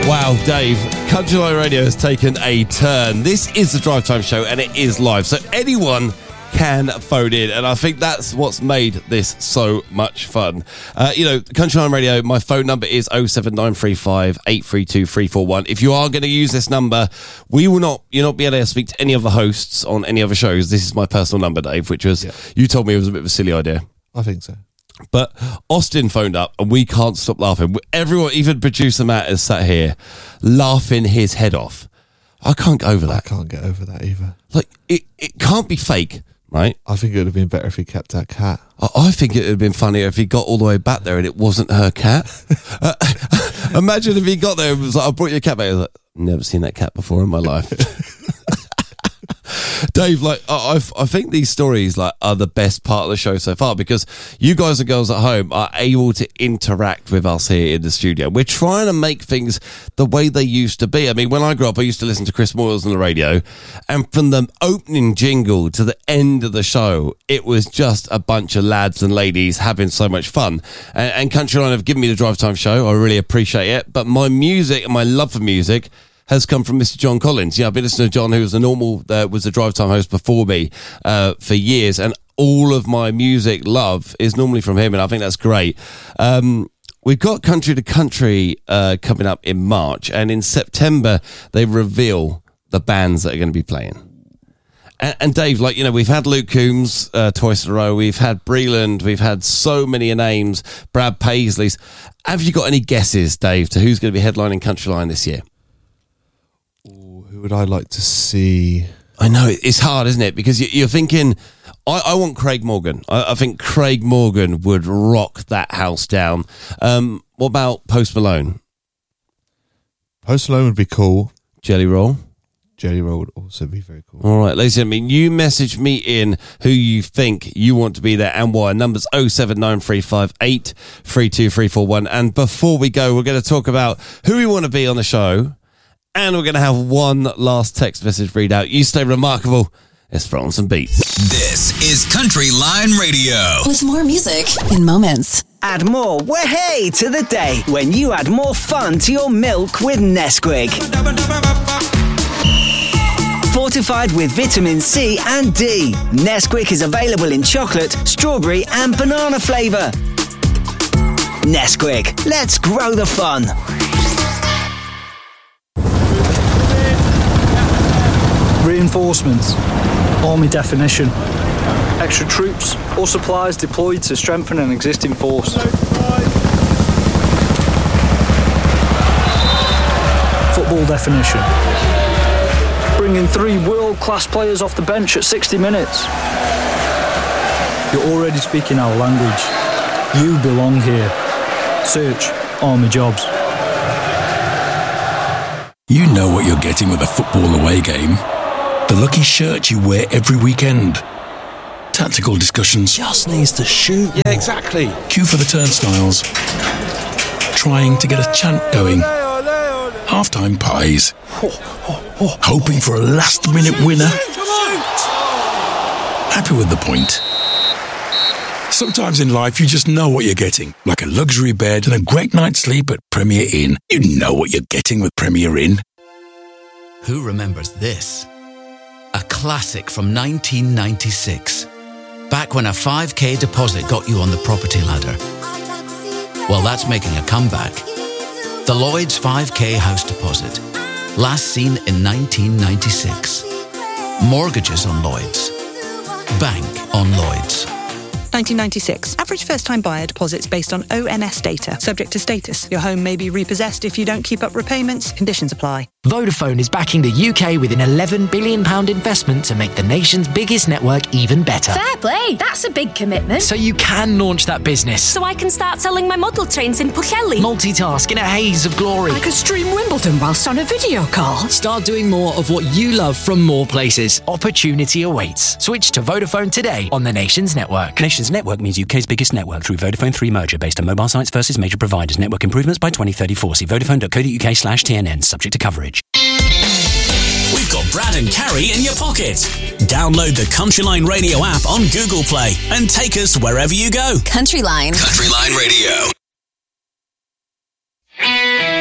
Wow, Dave, Country Line Radio has taken a turn. This is the Drive Time Show and it is live, so anyone can phone in, and I think that's what's made this so much fun. Country Line Radio, my phone number is 07935 832 341. If you are going to use this number, you'll not be able to speak to any other hosts on any other shows. This is my personal number, Dave, which was, you told me it was a bit of a silly idea. I think so. But Austin phoned up and we can't stop laughing. Everyone, even producer Matt, is sat here laughing his head off. I can't get over that. I can't get over that either. Like, it can't be fake, right? I think it would have been better if he kept that cat. I think it would have been funnier if he got all the way back there and it wasn't her cat. Imagine if he got there and was like, I brought your cat back. I was like, never seen that cat before in my life. Dave, I think these stories are the best part of the show so far, because you guys and girls at home are able to interact with us here in the studio. We're trying to make things the way they used to be. I mean, when I grew up, I used to listen to Chris Moyles on the radio, and from the opening jingle to the end of the show, it was just a bunch of lads and ladies having so much fun. And Country Line have given me the Drive Time Show. I really appreciate it. But my music and my love for music has come from Mr. John Collins. I've been listening to John, who was was a Drive Time host before me for years, and all of my music love is normally from him, and I think that's great. We've got Country to Country coming up in March, and in September they reveal the bands that are going to be playing. And Dave, we've had Luke Combs twice in a row, we've had Breland, we've had so many names, Brad Paisley's. Have you got any guesses, Dave, to who's going to be headlining Country Line this year? Who would I like to see? I know, it's hard, isn't it? Because you're thinking, I want Craig Morgan. I think Craig Morgan would rock that house down. What about Post Malone? Post Malone would be cool. Jelly Roll? Jelly Roll would also be very cool. All right, ladies and gentlemen, you message me in who you think you want to be there and why. Numbers 07935 832 341. And before we go, we're going to talk about who we want to be on the show. And we're going to have one last text message read out. You stay remarkable. Let's throw on some beats. This is Country Line Radio. With more music in moments. Add more way to the day when you add more fun to your milk with Nesquik. Fortified with vitamin C and D. Nesquik is available in chocolate, strawberry and banana flavour. Nesquik, let's grow the fun. Reinforcements, Army definition, extra troops or supplies deployed to strengthen an existing force. Football definition, bringing 3 world-class players off the bench at 60 minutes. You're already speaking our language. You belong here. Search Army Jobs. You know what you're getting with a football away game. The lucky shirt you wear every weekend. Tactical discussions. Just needs to shoot. Yeah, exactly. Queue for the turnstiles. Trying to get a chant going. Half-time pies. Hoping for a last-minute winner. Happy with the point. Sometimes in life you just know what you're getting. Like a luxury bed and a great night's sleep at Premier Inn. You know what you're getting with Premier Inn. Who remembers this? A classic from 1996. Back when a 5k deposit got you on the property ladder. Well, that's making a comeback. The Lloyds 5k house deposit. Last seen in 1996. Mortgages on Lloyds. Bank on Lloyds. 1996. Average first-time buyer deposits based on ONS data. Subject to status. Your home may be repossessed if you don't keep up repayments. Conditions apply. Vodafone is backing the UK with an £11 billion investment to make the nation's biggest network even better. Fair play. That's a big commitment. So you can launch that business. So I can start selling my model trains in Pwllheli. Multitask in a haze of glory. I could stream Wimbledon whilst on a video call. Start doing more of what you love from more places. Opportunity awaits. Switch to Vodafone today on the nation's network. Nation's network means UK's biggest network through Vodafone 3 merger based on mobile sites versus major providers. Network improvements by 2034. See vodafone.co.uk/TNN. Subject to coverage. We've got Brad and Carrie in your pocket. Download the Country Line Radio app on Google Play and take us wherever you go. Country Line. Country Line Radio.